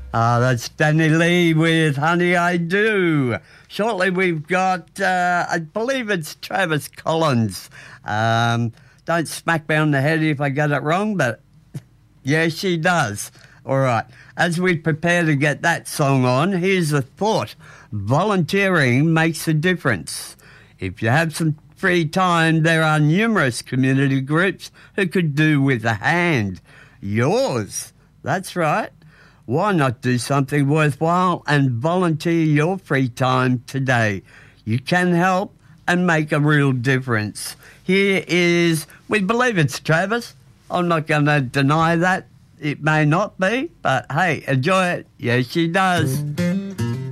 That's Danny Lee with Honey I Do. Shortly we've got, I believe it's Travis Collins. Don't smack me on the head if I get it wrong, but yeah, she does. All right. As we prepare to get that song on, here's a thought. Volunteering makes a difference. If you have some free time, there are numerous community groups who could do with a hand. Yours. That's right. Why not do something worthwhile and volunteer your free time today? You can help and make a real difference. Here is, we believe it's Travis. I'm not going to deny that. It may not be, but hey, enjoy it. Yes, she does.